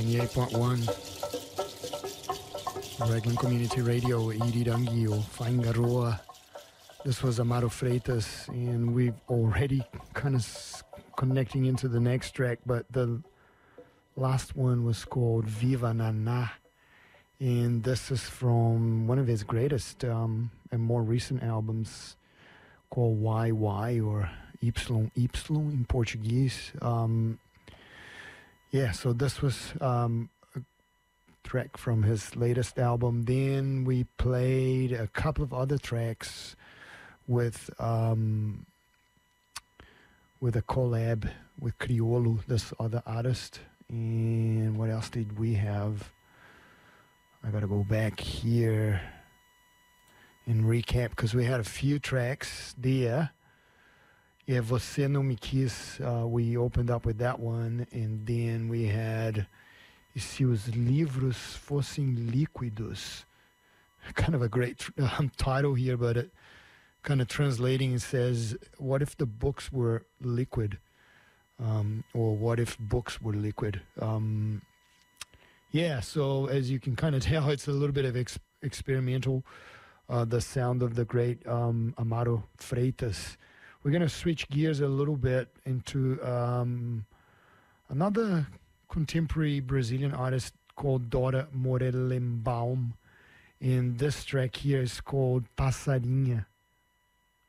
98.1 Raglan Community Radio, Irirangi or Whaingaroa. This was Amaro Freitas, and we've already kind of connecting into the next track, but the last one was called Viva Nana, and this is from one of his greatest and more recent albums called YY, or Y in Portuguese. Yeah, so this was a track from his latest album. Then we played a couple of other tracks with a collab with Criolo, this other artist. And what else did we have? I gotta go back here and recap, because we had a few tracks there. Yeah, Você Não Me Quis, we opened up with that one, and then we had E Se Os Livros Fossem Líquidos. Kind of a great title here, but it kind of translating, it says, what if the books were liquid? Or what if books were liquid? Yeah, so as you can kind of tell, it's a little bit of experimental, the sound of the great Amaro Freitas. We're going to switch gears a little bit into another contemporary Brazilian artist called Dora Morelenbaum. And this track here is called Passarinha.